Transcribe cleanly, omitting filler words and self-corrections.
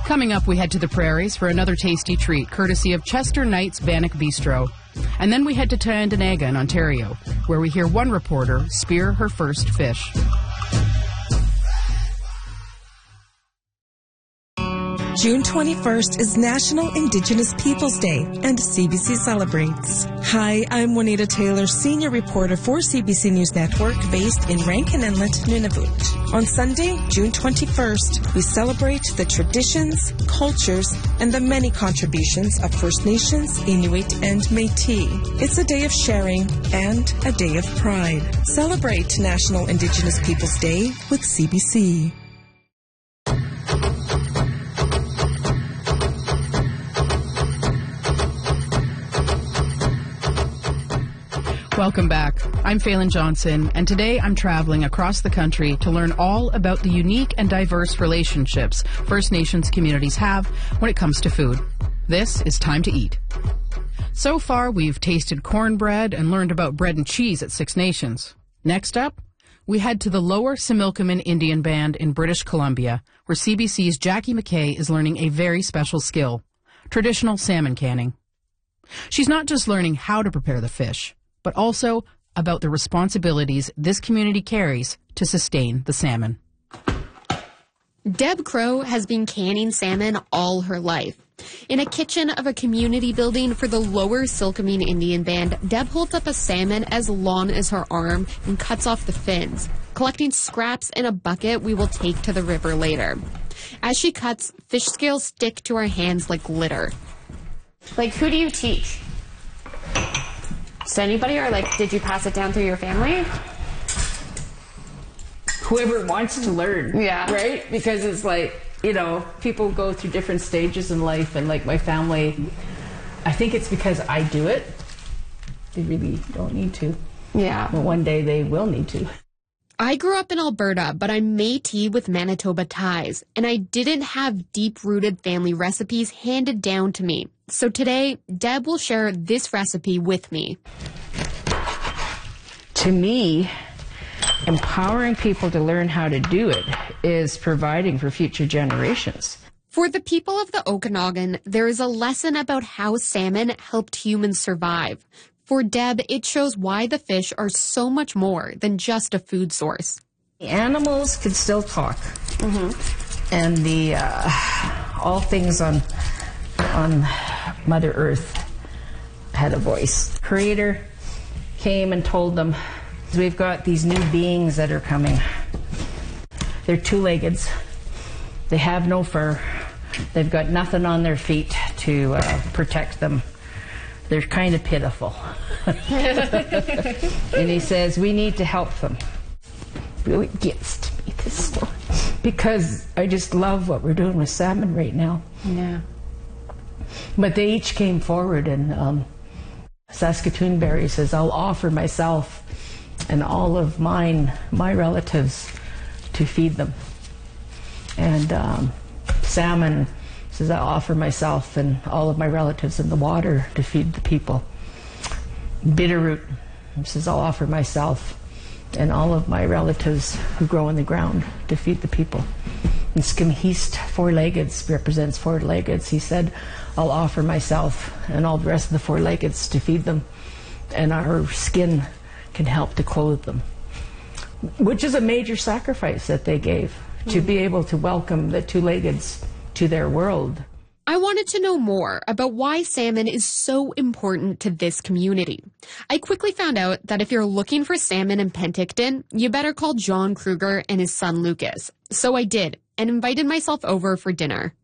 Coming up, we head to the prairies for another tasty treat, courtesy of Chester Knight's Bannock Bistro. And then we head to Tyendinaga in Ontario, where we hear one reporter spear her first fish. June 21st is National Indigenous Peoples Day, and CBC celebrates. Hi, I'm Juanita Taylor, senior reporter for CBC News Network, based in Rankin Inlet, Nunavut. On Sunday, June 21st, we celebrate the traditions, cultures, and the many contributions of First Nations, Inuit, and Métis. It's a day of sharing and a day of pride. Celebrate National Indigenous Peoples Day with CBC. Welcome back. I'm Phelan Johnson, and today I'm traveling across the country to learn all about the unique and diverse relationships First Nations communities have when it comes to food. This is Time to Eat. So far, we've tasted cornbread and learned about bread and cheese at Six Nations. Next up, we head to the Lower Similkameen Indian Band in British Columbia, where CBC's Jackie McKay is learning a very special skill, traditional salmon canning. She's not just learning how to prepare the fish, but also about the responsibilities this community carries to sustain the salmon. Deb Crow has been canning salmon all her life. In a kitchen of a community building for the Lower Similkameen Indian Band, Deb holds up a salmon as long as her arm and cuts off the fins, collecting scraps in a bucket we will take to the river later. As she cuts, fish scales stick to her hands like glitter. Like, who do you teach? Does anybody, or did you pass it down through your family? Whoever wants to learn. Yeah. Right? Because it's people go through different stages in life, and my family, I think it's because I do it. They really don't need to. Yeah. But one day they will need to. I grew up in Alberta, but I'm Métis with Manitoba ties, and I didn't have deep-rooted family recipes handed down to me. So today, Deb will share this recipe with me. To me, empowering people to learn how to do it is providing for future generations. For the people of the Okanagan, there is a lesson about how salmon helped humans survive. For Deb, it shows why the fish are so much more than just a food source. The animals could still talk. Mm-hmm. And the all things on Mother Earth had a voice. Creator came and told them, we've got these new beings that are coming. They're two-legged. They have no fur. They've got nothing on their feet to protect them. They're kind of pitiful. And he says, we need to help them. Really gets to me, this story. Because I just love what we're doing with salmon right now. Yeah. But they each came forward, and Saskatoon Berry says, I'll offer myself and all of my relatives to feed them. And Salmon says, I offer myself and all of my relatives in the water to feed the people. Bitterroot says, I'll offer myself and all of my relatives who grow in the ground to feed the people. And Skimheast, four-leggeds, represents four-leggeds. He said, I'll offer myself and all the rest of the four-leggeds to feed them, and our skin can help to clothe them. Which is a major sacrifice that they gave, to be able to welcome the two-leggeds to their world. I wanted to know more about why salmon is so important to this community. I quickly found out that if you're looking for salmon in Penticton, you better call John Kruger and his son Lucas. So I did, and invited myself over for dinner.